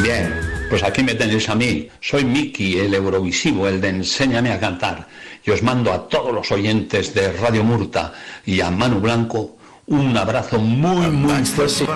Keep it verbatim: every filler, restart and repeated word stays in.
Bien, pues aquí me tenéis a mí. Soy Miki, el Eurovisivo, el de Enséñame a cantar. Y os mando a todos los oyentes de Radio Murta y a Manu Blanco un abrazo muy, muy fuerte.